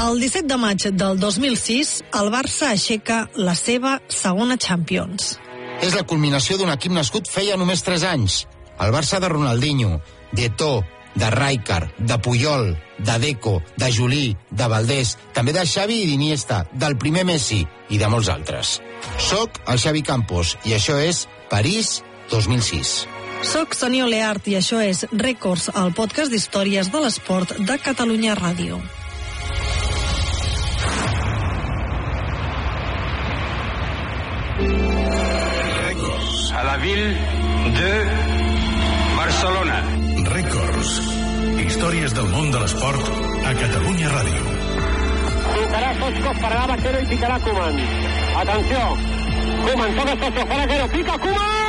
El 17 de maig del 2006, el Barça aixeca la seva segona Champions. És la culminació d'un equip nascut feia només 3 anys. El Barça de Ronaldinho, d'Eto'o, de Rijkaard, de Puyol, de Deco, de Juli, de Valdés, també de Xavi i d'Iniesta, del primer Messi i de molts altres. Soc el Xavi Campos i això és París 2006. Soc Sonia Oleart i això és Records, el podcast d'històries de l'esport de Catalunya Ràdio. A la ville de Barcelona. Records. Històries del món de l'esport a Catalunya Ràdio. Tocarà Sosco, pararà Vaquero i picarà Koeman. Atenció. Koeman toca Sosco, fa Vaquero, pica Koeman!